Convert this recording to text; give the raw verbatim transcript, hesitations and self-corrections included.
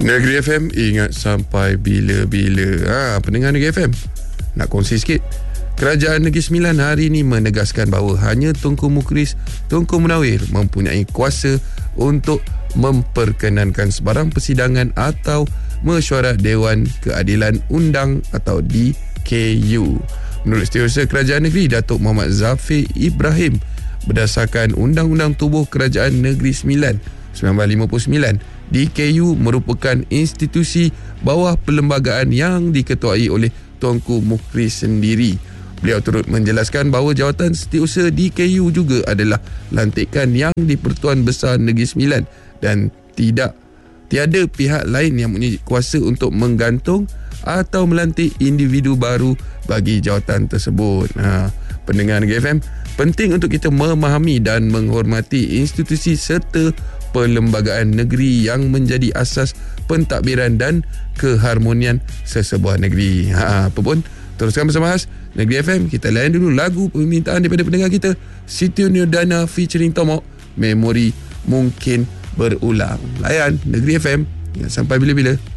Negeri F M, ingat sampai bila-bila. Ha, pendengar Negeri F M, nak kongsi sikit. Kerajaan Negeri Sembilan hari ini menegaskan bahawa hanya Tunku Mukhris Tunku Munawir mempunyai kuasa untuk memperkenankan sebarang persidangan atau mesyuarat Dewan Keadilan Undang atau D K U. Menurut Setiausaha Kerajaan Negeri Datuk Muhammad Zafir Ibrahim, berdasarkan Undang-Undang Tubuh Kerajaan Negeri Sembilan sembilan belas lima puluh sembilan, D K U merupakan institusi bawah perlembagaan yang diketuai oleh Tunku Mukhris sendiri. Beliau turut menjelaskan bahawa jawatan Setiausaha D K U juga adalah lantikan yang di-Pertuan Besar Negeri Sembilan dan tidak tiada pihak lain yang mempunyai kuasa untuk menggantung atau melantik individu baru bagi jawatan tersebut. Ha, pendengar Negeri F M, penting untuk kita memahami dan menghormati institusi serta perlembagaan negeri yang menjadi asas pentadbiran dan keharmonian sesebuah negeri. Ha, apa pun, teruskan bersama khas Negeri F M. Kita layan dulu lagu permintaan daripada pendengar kita, Siti Nurdana featuring Tomok, Memori Mungkin Berulang. Layan Negeri F M, sampai bila-bila.